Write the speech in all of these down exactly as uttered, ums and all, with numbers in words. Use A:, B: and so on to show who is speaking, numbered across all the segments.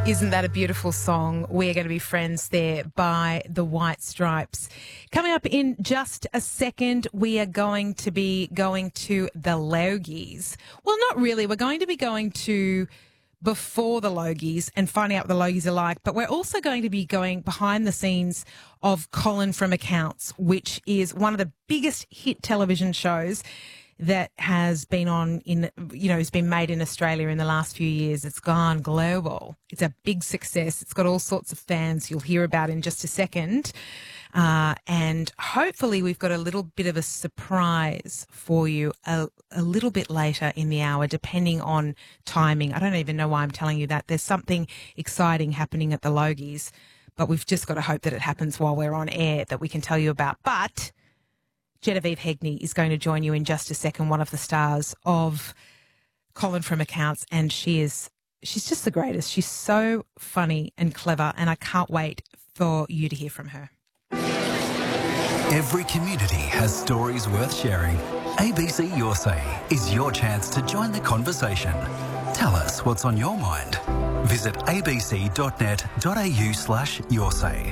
A: Isn't that a beautiful song? We're going to be friends there by the White Stripes. Coming up in just a second, we are going to be going to the Logies. Well, not really. We're going to be going to before the Logies and finding out what the Logies are like, but we're also going to be going behind the scenes of Colin from Accounts, which is one of the biggest hit television shows that has been on in, you know, has been made in Australia in the last few years. It's gone global. It's a big success. It's got all sorts of fans you'll hear about in just a second. Uh, and hopefully we've got a little bit of a surprise for you a, a little bit later in the hour, depending on timing. I don't even know why I'm telling you that. There's something exciting happening at the Logies, but we've just got to hope that it happens while we're on air that we can tell you about. But Genevieve Hegney is going to join you in just a second, one of the stars of Colin from Accounts, and she is she's just the greatest. She's so funny and clever, and I can't wait for you to hear from her.
B: Every community has stories worth sharing. A B C Your Say is your chance to join the conversation. Tell us what's on your mind. Visit abc.net.au slash your say.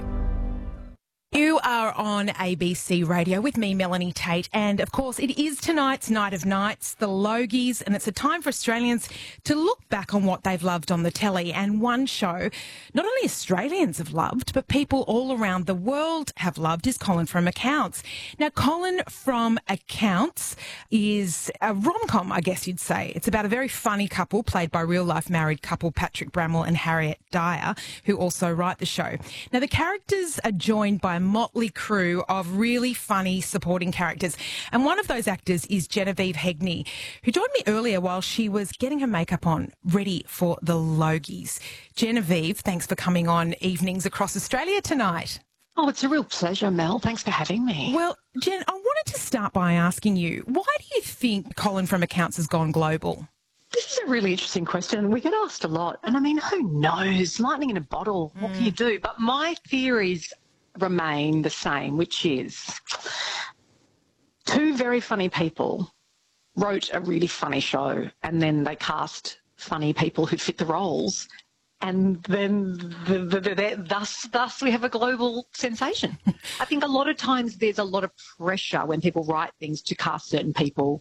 A: You are on A B C Radio with me, Melanie Tate, and of course it is tonight's Night of Nights, the Logies, and it's a time for Australians to look back on what they've loved on the telly. And one show not only Australians have loved, but people all around the world have loved is Colin from Accounts. Now, Colin from Accounts is a rom-com, I guess you'd say. It's about a very funny couple played by real-life married couple Patrick Bramwell and Harriet Dyer, who also write the show. Now, the characters are joined by a motley crew of really funny supporting characters. And one of those actors is Genevieve Hegney, who joined me earlier while she was getting her makeup on, ready for the Logies. Genevieve, thanks for coming on Evenings Across Australia tonight.
C: Oh, it's a real pleasure, Mel. Thanks for having me.
A: Well, Jen, I wanted to start by asking you, why do you think Colin from Accounts has gone global?
C: This is a really interesting question. We get asked a lot. And I mean, who knows? Lightning in a bottle. What mm. can you do? But my theories remain the same, which is two very funny people wrote a really funny show, and then they cast funny people who fit the roles, and then the, the, the, the, thus thus we have a global sensation. I think a lot of times there's a lot of pressure when people write things to cast certain people,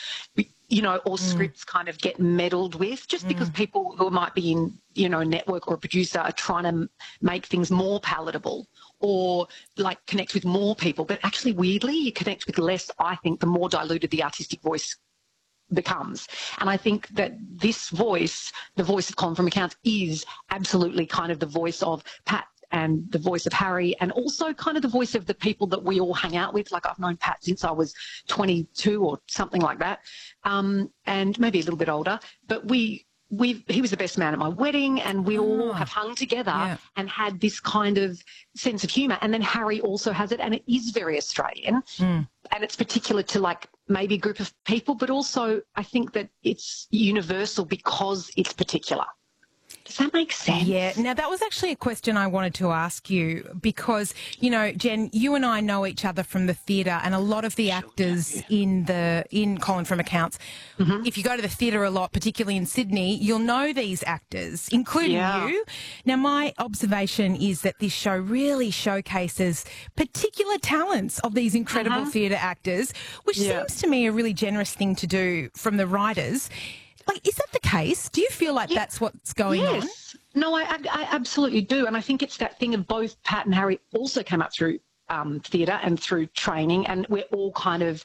C: you know, or mm. scripts kind of get meddled with just mm. because people who might be in, you know, a network or a producer are trying to make things more palatable or like connect with more people. But actually, weirdly, you connect with less, I think, the more diluted the artistic voice becomes. And I think that this voice, the voice of Colin from Accounts, is absolutely kind of the voice of Pat and the voice of Harry, and also kind of the voice of the people that we all hang out with. Like, I've known Pat since I was twenty-two or something like that, um, and maybe a little bit older. But we, we, he was the best man at my wedding, and we all have hung together yeah. and had this kind of sense of humour. And then Harry also has it, and it is very Australian, mm. and it's particular to like maybe a group of people, but also I think that it's universal because it's particular. Does that make sense?
A: Yeah. Now, that was actually a question I wanted to ask you because, you know, Jen, you and I know each other from the theatre, and a lot of the actors sure, yeah. in the in Colin from Accounts, mm-hmm. if you go to the theatre a lot, particularly in Sydney, you'll know these actors, including yeah. you. Now, my observation is that this show really showcases particular talents of these incredible uh-huh. theatre actors, which yeah. seems to me a really generous thing to do from the writers. Like, is that the case? Do you feel like yeah. that's what's going
C: yes.
A: on?
C: No, I, I, I absolutely do. And I think it's that thing of both Pat and Harry also came up through um, theatre and through training, and we're all kind of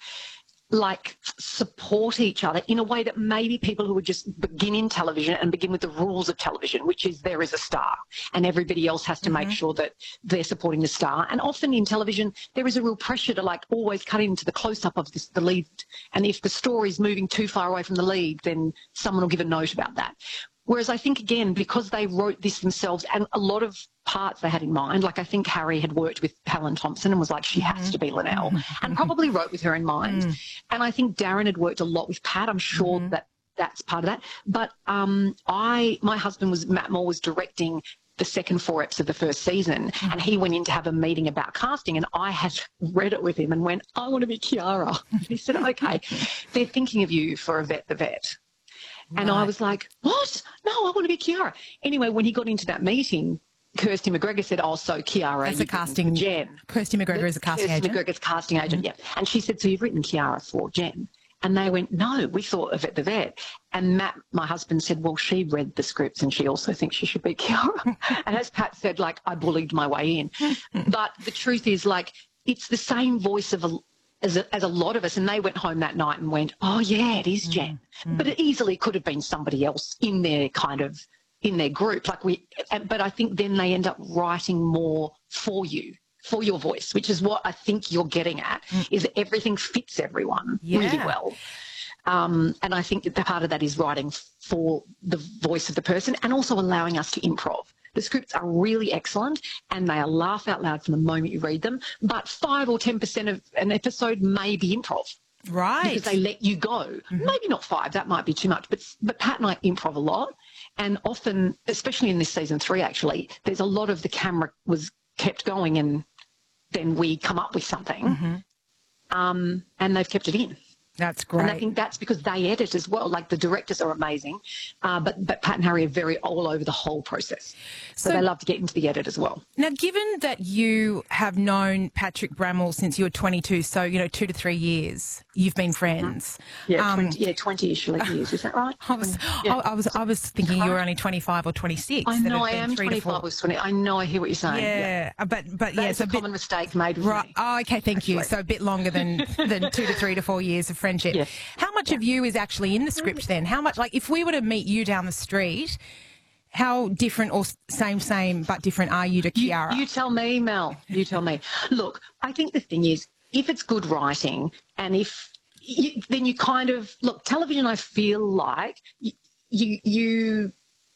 C: like support each other in a way that maybe people who would just begin in television and begin with the rules of television, which is there is a star and everybody else has to mm-hmm. make sure that they're supporting the star. And often in television, there is a real pressure to like always cut into the close-up of this, the lead. And if the story's moving too far away from the lead, then someone will give a note about that. Whereas I think, again, because they wrote this themselves and a lot of parts they had in mind, like I think Harry had worked with Helen Thompson and was like, she has to be Linnell, and probably wrote with her in mind. Mm. And I think Darren had worked a lot with Pat. I'm sure mm. that that's part of that. But um, I, my husband was, Matt Moore was directing the second four eps of the first season, mm. and he went in to have a meeting about casting, and I had read it with him and went, I want to be Kiara. And he said, okay, they're thinking of you for a Vet the Vet. And I
A: Right.
C: was like, what? No, I want to be Kiara. Anyway, when he got into that meeting, Kirsty McGregor said, oh, so Kiara,
A: That's a
C: you've written
A: casting.
C: for Jen.
A: Kirsty McGregor is a casting
C: Kirsty
A: agent.
C: McGregor's casting agent, yeah. And she said, so you've written Kiara for Jen? And they went, no, we thought of it, the vet. And Matt, my husband, said, well, she read the scripts and she also thinks she should be Kiara. And as Pat said, like, I bullied my way in. But the truth is, like, it's the same voice of a, as, a, as a lot of us. And they went home that night and went, oh, yeah, it is Jen. Mm-hmm. But it easily could have been somebody else in their kind of, in their group. Like we, but I think then they end up writing more for you, for your voice, which is what I think you're getting at, is that everything fits everyone
A: Yeah.
C: really well. Um, and I think that the part of that is writing for the voice of the person and also allowing us to improv. The scripts are really excellent and they are laugh out loud from the moment you read them, but five or ten percent of an episode may be improv.
A: Right.
C: Because they let you go. Mm-hmm. Maybe not five, that might be too much, but but Pat and I improv a lot. And often, especially in this season three, actually, there's a lot of the camera was kept going and then we come up with something. Mm-hmm. Um, and they've kept it in.
A: That's great.
C: And I think that's because they edit as well. Like the directors are amazing, uh, but but Pat and Harry are very all over the whole process. So, so they love to get into the edit as well.
A: Now, given that you have known Patrick Bramwell since you were twenty-two, so, you know, two to three years, you've been friends.
C: Yeah,
A: Um,
C: twenty, yeah, twenty-ish years. Is that right?
A: I was,
C: Yeah.
A: I, I was, I was thinking you were only twenty-five or twenty-six.
C: I
A: that
C: know
A: have
C: I
A: been
C: am
A: three to
C: twenty-five.
A: four.
C: I was twenty. I know. I hear what you're saying.
A: Yeah,
C: Yeah.
A: but but
C: That's
A: yeah, it's
C: a
A: a bit
C: common mistake made with
A: right.
C: me.
A: Oh, okay, thank you.
C: Actually.
A: So a bit longer than than two to three to four years of friendship.
C: Yes.
A: How much of you is actually in the script then? How much, like, if we were to meet you down the street, how different or same, same but different are you to Kiara?
C: You, you tell me, Mel. You tell me. Look, I think the thing is, if it's good writing and if you, then you kind of look television. I feel like you you, you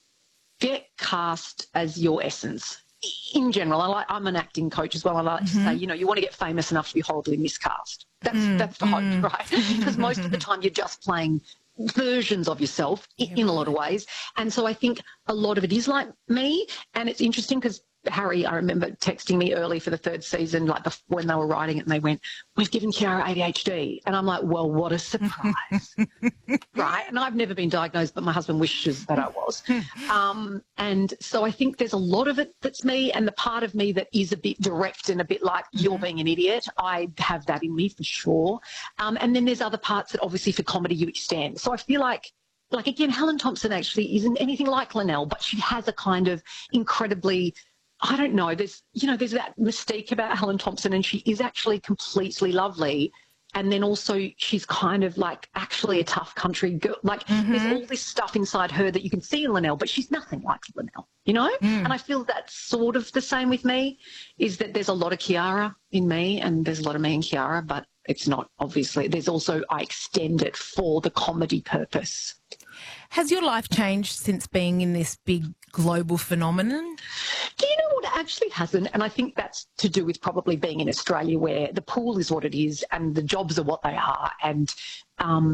C: get cast as your essence. In general, I like, I'm an acting coach as well. I like mm-hmm. to say, you know, you want to get famous enough to be horribly miscast. That's mm, that's the
A: mm.
C: hope, right? Because most of the time you're just playing versions of yourself in, in a lot of ways. And so I think a lot of it is like me. And it's interesting because Harry, I remember texting me early for the third season, like the, when they were writing it, and they went, we've given Kiara A D H D. And I'm like, well, what a surprise. Right? And I've never been diagnosed, but my husband wishes that I was. Um, and so I think there's a lot of it that's me, and the part of me that is a bit direct and a bit like, you're being an idiot, I have that in me for sure. Um, and then there's other parts that obviously for comedy you extend. So I feel like, like again, Helen Thompson actually isn't anything like Linnell, but she has a kind of incredibly, I don't know, there's, you know, there's that mystique about Helen Thompson, and she is actually completely lovely. And then also she's kind of like actually a tough country girl. Like mm-hmm. there's all this stuff inside her that you can see in Linnell, but she's nothing like Linnell, you know? Mm. And I feel that's sort of the same with me, is that there's a lot of Kiara in me and there's a lot of me in Kiara, but it's not obviously. There's also, I extend it for the comedy purpose.
A: Has your life changed since being in this big global phenomenon?
C: Do you know what? It actually hasn't. And I think that's to do with probably being in Australia, where the pool is what it is and the jobs are what they are. And um,